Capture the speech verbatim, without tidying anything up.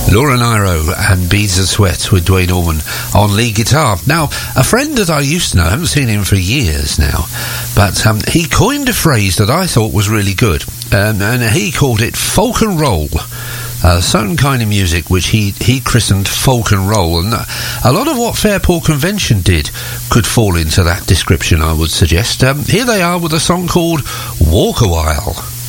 Laura Nyro and Beads of Sweat with Dwayne Allman on lead guitar. Now, a friend that I used to know, I haven't seen him for years now, but um, he coined a phrase that I thought was really good, um, and he called it folk and roll. Uh, certain kind of music which he, he christened folk and roll, and uh, a lot of what Fairport Convention did could fall into that description, I would suggest. Um, here they are with a song called Walk a While.